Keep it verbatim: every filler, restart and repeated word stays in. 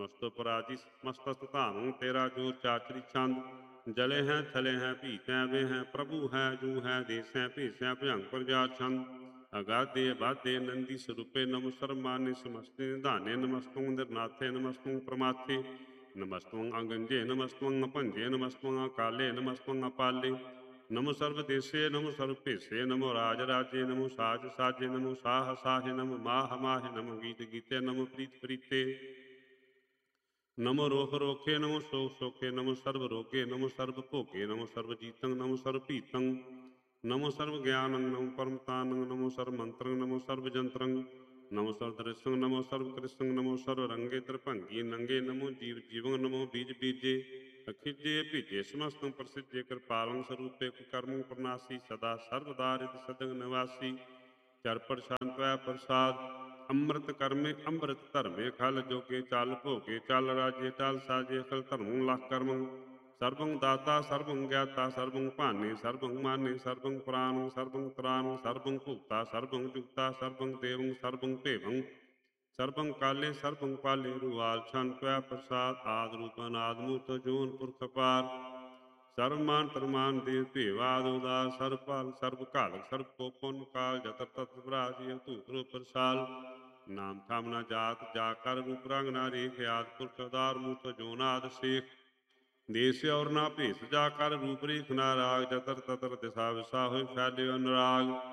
नमस्तो पराजी मस्तस्त धानु तेरा जोर चाचरी छंद जले हैं थले हैं भीत हैं वे हैं प्रभु है जू है देश हैं भेष हैं भजंग प्रजा छंद अगाधे अबाधे नंदी स्वरूपे नमो सर्वमान्य समस्ते निधाने नमस्तों निर्नाथे नमस्तों प्रमाथे नमस्तों अगंजे नमस्तों अपंजे नमस्तों अकाले नमस्तों अपाले नमो सर्वदेशे नमो सर्वभेषे नमो राजराजे नमो साज साजे नमो साह साहे नमो माह माहे नमो गीत गीते नमो प्रीत प्रीते नमो रोह रोखे नमो शोक शोके नमो सर्व रोगे नमो सर्व भोगे नमो सर्व जीतं नमो सर्व पीतं नमो सर्व ज्ञानं नमो परमतानं नमो सर्व मंत्रं नमो सर्व जंत्रं नमो सर्व दृश्यं नमो सर्व कृष्णं नमो सर्व रंगे त्रिभंगी नंगे नमो जीव जीवं नमो बीज बीजे अखिजे भीजे समस्तं प्रसिद्धे कृपालं स्वरूपे कुकर्मं प्रनाशी सदा सर्वदारित सदंग निवासी चर प्रशांत प्रसाद ਅੰਮ੍ਰਿਤ ਕਰਮੇ ਅੰਮ੍ਰਿਤ ਧਰਮੇ ਖਲ ਜੋਗੇ ਚੱਲ ਭੋਗੇ ਚੱਲ ਰਾਜੇ ਟਲ ਸਾਜੇ ਅਕਲ ਧਰਮੰ ਲਖ ਕਰਮੰ ਸਰਬੰ ਦਾਤਾ ਸਰਬੰ ਗਿਆਤਾ ਸਰਬੰ ਭਾਨੇ ਸਰਬੰ ਮਾਨੇ ਸਰਬੰ ਪ੍ਰਾਨੰ ਸਰਬੰ ਤਰਾਨੰ ਸਰਬੰ ਭੂਤਾ ਸਰਬੰ ਜੁਗਤਾ ਸਰਬੰ ਦੇਵੰ ਸਰਬੰ ਭੇਵੰ ਸਰਬੰ ਕਾਲੇ ਸਰਬੰ ਪਾਲੇ ਰੁਵਾਲ ਛੰਨ ਪੈ ਪ੍ਰਸਾਦ ਆਦ ਰੂਪ ਅਨਾਦ ਮੂਰਤ ਜੋਨ ਪੁਰਖ ਪਾਰ ਸਰਮਾਨ ਤਰਮਾਨ ਦੇਵ ਭੇਵਾਦ ਉਦਾਰ ਸਰਬ ਭਾਲ ਸਰਬ ਘਾਲ ਸਰਬ ਕੋ ਪੁੰਨ ਕਾਲ ਜਤਰ ਤਤ ਬਰਾਜੀ ਧੂਤ ਰੂਪ ਪ੍ਰਸਾਲ ਨਾਮ ਥਾਮ ਨਾ ਜਾਤ ਜਾ ਕਰ ਰੂਪ ਰੰਗ ਨਾ ਰੇਖ ਆਦ ਪੁਰਖ ਅਦਾਰ ਮੂਰਤ ਜੋਨਾਦ ਸੇਖ ਦੇਸ ਔਰ ਨਾ ਭੇਸ ਜਾ ਕਰ ਰੂਪ ਰੇਖ ਨਾ ਰਾਗ ਜਤਰ ਤਤਰ ਦਿਸ਼ਾ ਵਿਸਾ ਹੋਏ ਫੈਲੇ ਅਨੁਰਾਗ